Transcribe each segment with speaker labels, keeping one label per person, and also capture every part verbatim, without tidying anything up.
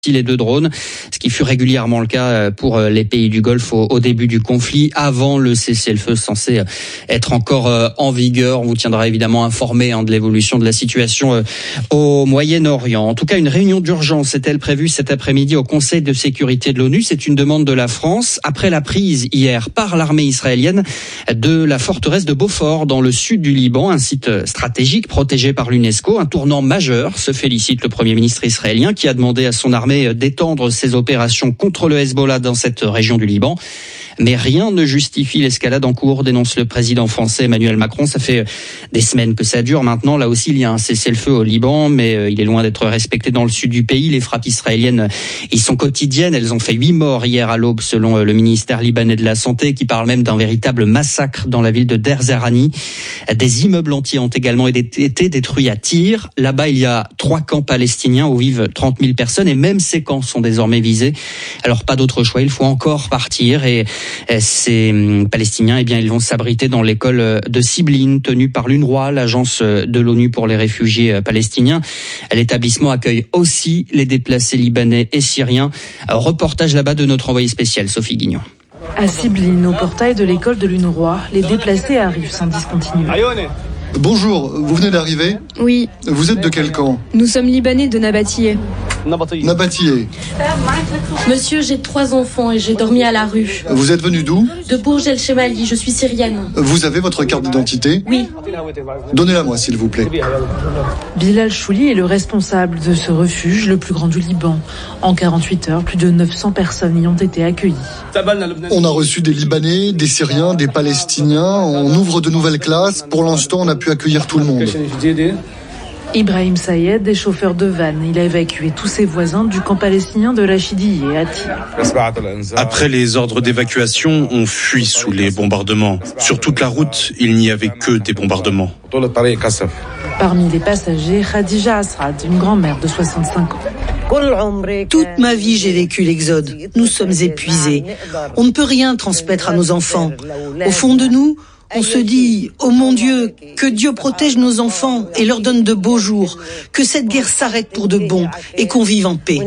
Speaker 1: les deux drones, ce qui fut régulièrement le cas pour les pays du Golfe au, au début du conflit, avant le cessez-le-feu censé être encore en vigueur. On vous tiendra évidemment informé hein, de l'évolution de la situation au Moyen-Orient. En tout cas, une réunion d'urgence est-elle prévue cet après-midi au Conseil de sécurité de l'ONU. C'est une demande de la France après la prise hier par l'armée israélienne de la forteresse de Beaufort dans le sud du Liban, un site stratégique protégé par l'UNESCO. Un tournant majeur, se félicite le Premier ministre israélien qui a demandé à son armée d'étendre ses opérations contre le Hezbollah dans cette région du Liban. Mais rien ne justifie l'escalade en cours, dénonce le président français Emmanuel Macron. Ça fait des semaines que ça dure maintenant. Là aussi, il y a un cessez-le-feu au Liban, mais il est loin d'être respecté dans le sud du pays. Les frappes israéliennes, ils sont quotidiennes. Elles ont fait huit morts hier à l'aube, selon le ministère libanais de la Santé, qui parle même d'un véritable massacre dans la ville de Der Zerani. Des immeubles entiers ont également été détruits à Tyr. Là-bas, il y a trois camps palestiniens où vivent trente mille personnes, et même ces camps sont désormais visés. Alors, pas d'autre choix. Il faut encore partir, et ces Palestiniens, eh bien, ils vont s'abriter dans l'école de Sibline, tenue par l'UNRWA, l'agence de l'ONU pour les réfugiés palestiniens. L'établissement accueille aussi les déplacés libanais et syriens. Reportage là-bas de notre envoyé spécial, Sophie Guignon.
Speaker 2: À Sibline, au portail de l'école de l'UNRWA, les déplacés arrivent sans discontinuer.
Speaker 3: Bonjour, vous venez d'arriver ?
Speaker 4: Oui.
Speaker 3: Vous êtes de quel camp ?
Speaker 4: Nous sommes libanais de Nabatiyeh.
Speaker 3: Nabatiyeh.
Speaker 5: Monsieur, j'ai trois enfants et j'ai dormi à la rue.
Speaker 3: Vous êtes venu d'où ?
Speaker 5: De Bourj El Chemali, je suis syrienne.
Speaker 3: Vous avez votre carte d'identité ?
Speaker 5: Oui.
Speaker 3: Donnez-la moi, s'il vous plaît.
Speaker 2: Bilal Chouli est le responsable de ce refuge, le plus grand du Liban. En quarante-huit heures, plus de neuf cents personnes y ont été accueillies.
Speaker 3: On a reçu des Libanais, des Syriens, des Palestiniens. On ouvre de nouvelles classes. Pour l'instant, on a pu accueillir tout le monde.
Speaker 2: Ibrahim Sayed est chauffeur de van. Il a évacué tous ses voisins du camp palestinien de Rachidiyeh à Tyr.
Speaker 6: Après les ordres d'évacuation, on fuit sous les bombardements. Sur toute la route, il n'y avait que des bombardements.
Speaker 2: Parmi les passagers, Khadija Asrad, une grand-mère de soixante-cinq ans.
Speaker 7: Toute ma vie, j'ai vécu l'exode. Nous sommes épuisés. On ne peut rien transmettre à nos enfants. Au fond de nous, on se dit, oh mon Dieu, que Dieu protège nos enfants et leur donne de beaux jours, que cette guerre s'arrête pour de bon et qu'on vive en paix.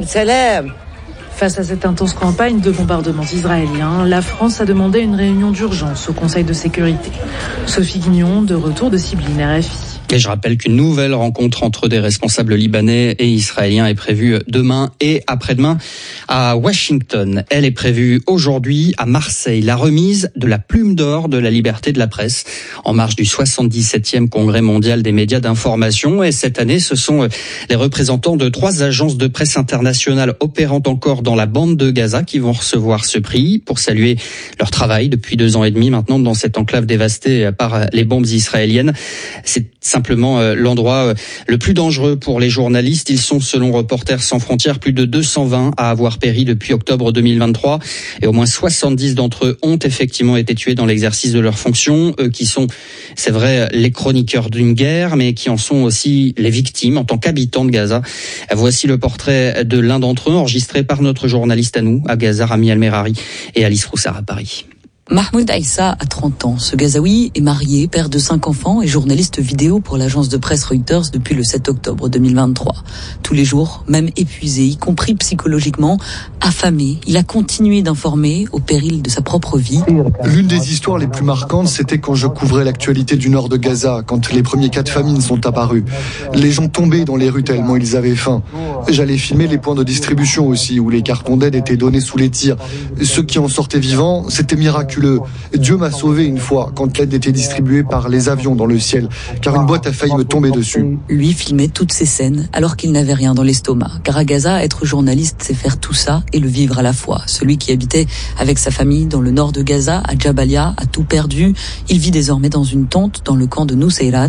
Speaker 2: Face à cette intense campagne de bombardements israéliens, la France a demandé une réunion d'urgence au Conseil de sécurité. Sophie Guignon, de retour de Sibline, R F I.
Speaker 1: Et je rappelle qu'une nouvelle rencontre entre des responsables libanais et israéliens est prévue demain et après-demain à Washington. Elle est prévue aujourd'hui à Marseille. La remise de la Plume d'or de la liberté de la presse en marge du soixante-dix-septième Congrès mondial des médias d'information. Et cette année, ce sont les représentants de trois agences de presse internationales opérant encore dans la bande de Gaza qui vont recevoir ce prix pour saluer leur travail depuis deux ans et demi maintenant dans cette enclave dévastée par les bombes israéliennes. C'est simplement l'endroit le plus dangereux pour les journalistes. Ils sont, selon Reporters sans frontières, plus de deux cent vingt à avoir péri depuis octobre deux mille vingt-trois. Et au moins soixante-dix d'entre eux ont effectivement été tués dans l'exercice de leurs fonctions. Eux qui sont, c'est vrai, les chroniqueurs d'une guerre, mais qui en sont aussi les victimes en tant qu'habitants de Gaza. Voici le portrait de l'un d'entre eux, enregistré par notre journaliste à nous, à Gaza, Rami El-Merari, et Alice Roussard à Paris.
Speaker 8: Mahmoud Aïssa a trente ans. Ce Gazaoui est marié, père de cinq enfants et journaliste vidéo pour l'agence de presse Reuters depuis le sept octobre deux mille vingt-trois. Tous les jours, même épuisé, y compris psychologiquement, affamé, il a continué d'informer au péril de sa propre vie.
Speaker 3: L'une des histoires les plus marquantes, c'était quand je couvrais l'actualité du nord de Gaza, quand les premiers cas de famine sont apparus. Les gens tombaient dans les rues tellement ils avaient faim. J'allais filmer les points de distribution aussi, où les cartons d'aide étaient donnés sous les tirs. Ceux qui en sortaient vivants, c'était miraculeux. Dieu m'a sauvé une fois quand l'aide était distribuée par les avions dans le ciel, car une boîte a failli me tomber dessus.
Speaker 8: Lui filmait toutes ces scènes alors qu'il n'avait rien dans l'estomac. Car à Gaza, être journaliste, c'est faire tout ça et le vivre à la fois. Celui qui habitait avec sa famille dans le nord de Gaza, à Jabalia, a tout perdu. Il vit désormais dans une tente dans le camp de Nuseirat.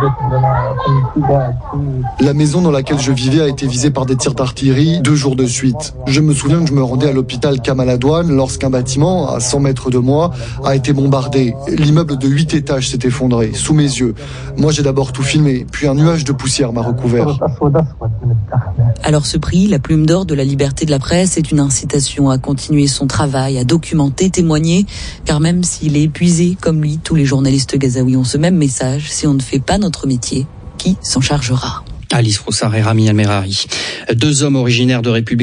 Speaker 3: La maison dans laquelle je vivais a été visée par des tirs d'artillerie deux jours de suite. Je me souviens que je me rendais à l'hôpital Kamal Adwan lorsqu'un bâtiment, à cent mètres de moi, a été bombardé. L'immeuble de huit étages s'est effondré, sous mes yeux. Moi, j'ai d'abord tout filmé, puis un nuage de poussière m'a recouvert.
Speaker 8: Alors ce prix, la Plume d'or de la liberté de la presse, est une incitation à continuer son travail, à documenter, témoigner, car même s'il est épuisé, comme lui, tous les journalistes gazaouis ont ce même message: si on ne fait pas notre métier, qui s'en chargera ?
Speaker 1: Alice Froussard et Rami Almerari. Deux hommes originaires de République